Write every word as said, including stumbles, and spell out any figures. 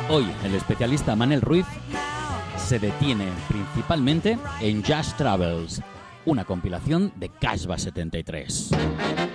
Hoy el especialista Manel Ruiz se detiene principalmente en Just Travels, una compilación de Casbah setenta y tres.